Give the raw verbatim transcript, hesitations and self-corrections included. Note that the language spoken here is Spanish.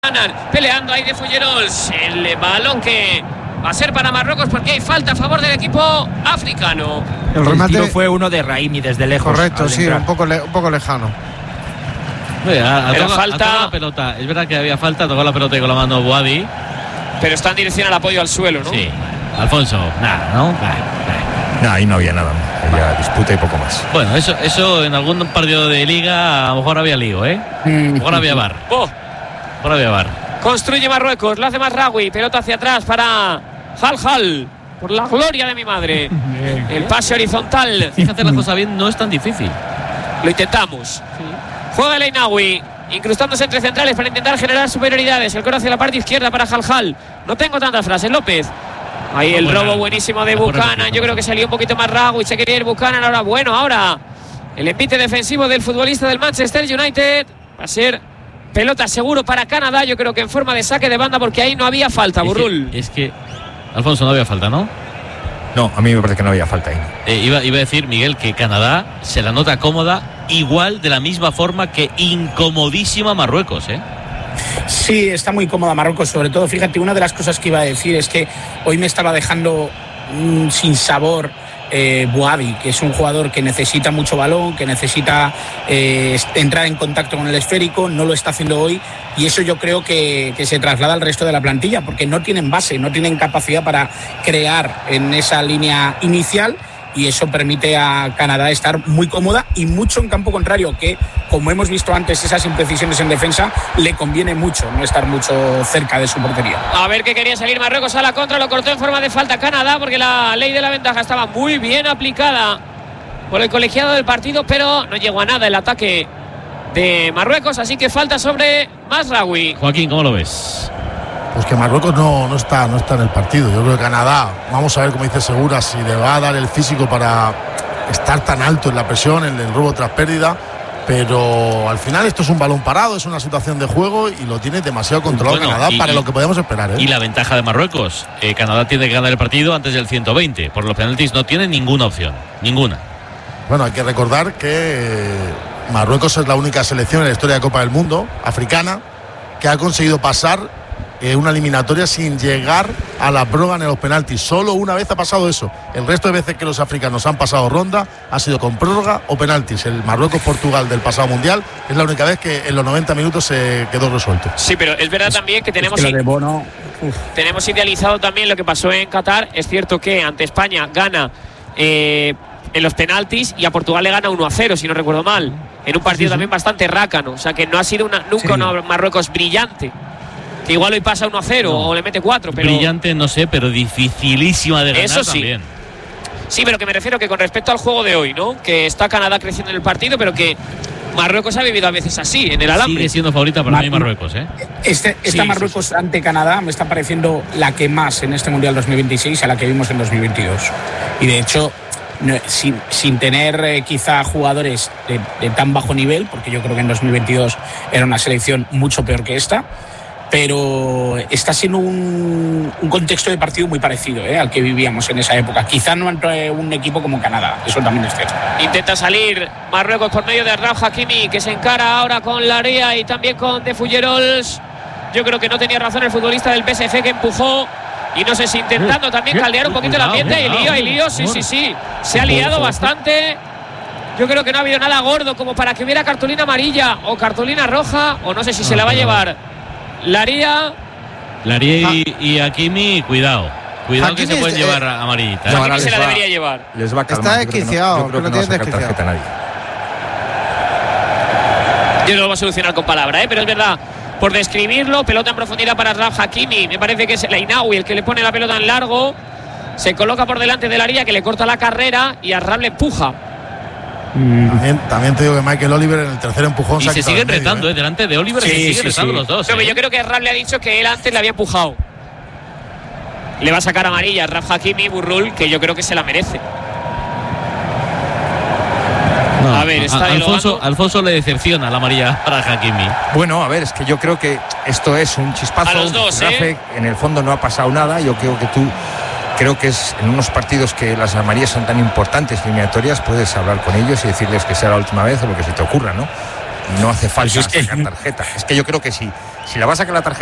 Peleando ahí de Fullerols. El balón que va a ser para Marruecos porque hay falta a favor del equipo africano. El remate el tiro fue uno de Raimi desde lejos. Correcto, sí, un poco, le, un poco lejano. Oye, a, a Era toca, falta. a toca la pelota. Es verdad que había falta, tocó la pelota y con la mano Boadi. Pero está en dirección al apoyo al suelo, ¿no? Sí. Alfonso, nada, ¿no? Nah, nah. No, ahí no había nada. Había disputa y poco más. Bueno, eso, eso en algún partido de liga a lo mejor había lío, ¿eh? A lo mejor había bar. Oh. A lo mejor había bar. Construye Marruecos, lo hace Mazraoui, pelota hacia atrás para Hal Hal, por la gloria de mi madre. El pase horizontal. Si hacer las cosas bien no es tan difícil. Lo intentamos. Sí. Juega el Einaoui, incrustándose entre centrales para intentar generar superioridades. El coro hacia la parte izquierda para Hal Hal. No tengo tantas frases, López. Ahí el robo buenísimo de Buchanan. Yo creo que salió un poquito más Mazraoui, se quería ir Buchanan. Ahora bueno, ahora el envite defensivo del futbolista del Manchester United va a ser pelota seguro para Canadá, yo creo que en forma de saque de banda, porque ahí no había falta, Burrul. Es que, es que Alfonso, no había falta, ¿no? No, a mí me parece que no había falta ahí. Eh, iba, iba a decir, Miguel, que Canadá se la nota cómoda, igual de la misma forma que incomodísima Marruecos, ¿eh? Sí, está muy cómoda Marruecos, sobre todo, fíjate, una de las cosas que iba a decir es que hoy me estaba dejando mmm, sin sabor Eh, Boadi, que es un jugador que necesita mucho balón, que necesita eh, entrar en contacto con el esférico, no lo está haciendo hoy, y eso yo creo que, que se traslada al resto de la plantilla, porque no tienen base, no tienen capacidad para crear en esa línea inicial, y eso permite a Canadá estar muy cómoda y mucho en campo contrario, que como hemos visto antes, esas imprecisiones en defensa le conviene mucho no estar mucho cerca de su portería. A ver, que quería salir Marruecos a la contra, lo cortó en forma de falta Canadá, porque la ley de la ventaja estaba muy bien aplicada por el colegiado del partido, pero no llegó a nada el ataque de Marruecos, así que falta sobre Mazraoui. Joaquín, ¿cómo lo ves? Pues que Marruecos no, no, está, no está en el partido. Yo creo que Canadá, vamos a ver, como dice Segura, si le va a dar el físico para estar tan alto en la presión, en el robo tras pérdida. Pero al final esto es un balón parado, es una situación de juego y lo tiene demasiado controlado bueno, Canadá y, para y, lo que podemos esperar, ¿eh? Y la ventaja de Marruecos, eh, Canadá tiene que ganar el partido antes del ciento veinte. Por los penaltis no tiene ninguna opción, ninguna. Bueno, hay que recordar que Marruecos es la única selección en la historia de Copa del Mundo africana que ha conseguido pasar Eh, una eliminatoria sin llegar a la prórroga en los penaltis. Solo una vez ha pasado eso. El resto de veces que los africanos han pasado ronda ha sido con prórroga o penaltis. El Marruecos-Portugal del pasado mundial es la única vez que en los noventa minutos se quedó resuelto. Sí, pero es verdad también que tenemos, es que lo de Bono, tenemos idealizado también lo que pasó en Qatar. Es cierto que ante España gana eh, en los penaltis y a Portugal le gana uno a cero, si no recuerdo mal, en un partido sí, sí. también bastante rácano. O sea que no ha sido una, nunca sí. una Marruecos brillante. Que igual hoy pasa uno a cero no. o le mete cuatro, pero brillante no sé, pero dificilísima de ganar. Eso sí. También. Sí, pero que me refiero que con respecto al juego de hoy, ¿no? Que está Canadá creciendo en el partido, pero que Marruecos ha vivido a veces así, en el alambre. Sigue siendo favorita para Mar- mí Marruecos, ¿eh? Este, esta sí, Marruecos sí, sí. ante Canadá me está pareciendo la que más en este Mundial dos mil veintiséis a la que vimos en dos mil veintidós. Y de hecho, no, sin, sin tener eh, quizá jugadores de, de tan bajo nivel, porque yo creo que en dos mil veintidós era una selección mucho peor que esta, pero está siendo un, un contexto de partido muy parecido ¿eh? al que vivíamos en esa época. Quizá no entre un equipo como Canadá, eso también es cierto. Intenta salir Marruecos por medio de Achraf Hakimi, que se encara ahora con Laria y también con De Fullerols. Yo creo que no tenía razón el futbolista del P S G que empujó. Y no sé si intentando también caldear un poquito el ambiente. Hay lío, hay lío, sí, sí, sí. Se ha liado bastante. Yo creo que no ha habido nada gordo como para que hubiera cartulina amarilla o cartulina roja, o no sé si se la va a llevar Laria. Laria y, y Hakimi, cuidado. Cuidado Hakimi que se pueden es, llevar eh, amarillita. ¿eh? Hakimi se la va, debería llevar. Les va a calmar. Está desquiciado. Yo creo que no, yo creo que no va a sacar tarjeta a nadie. Yo no lo voy a solucionar con palabra, ¿eh? Pero es verdad. Por describirlo, pelota en profundidad para Achraf Hakimi. Me parece que es el Einaoui el que le pone la pelota en largo. Se coloca por delante de Laria, que le corta la carrera y Achraf le empuja. También, también te digo que Michael Oliver en el tercer empujón y se, se siguen retando ¿eh? ¿eh? delante de Oliver sí, se siguen sí, retando sí. los dos pero ¿eh? Yo creo que Achraf le ha dicho que él antes le había empujado. Le va a sacar amarilla a Achraf Hakimi, Burrul, que yo creo que se la merece. No, a ver, está a, Alfonso, Alfonso le decepciona la amarilla para Hakimi. Bueno, a ver, es que yo creo que esto es un chispazo. A los dos, ¿eh? En el fondo no ha pasado nada. Yo creo que tú Creo que es en unos partidos que las amarillas son tan importantes, eliminatorias, puedes hablar con ellos y decirles que sea la última vez o lo que se te ocurra, ¿no? no hace falta Pues es que- sacar tarjeta. Es que yo creo que sí. Si la vas a sacar la tarjeta